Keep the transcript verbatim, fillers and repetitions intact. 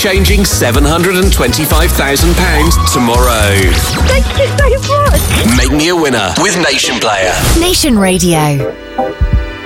life-changing seven hundred twenty-five thousand pounds tomorrow. Thank you so much. Make me a winner with Nation Player. Nation Radio.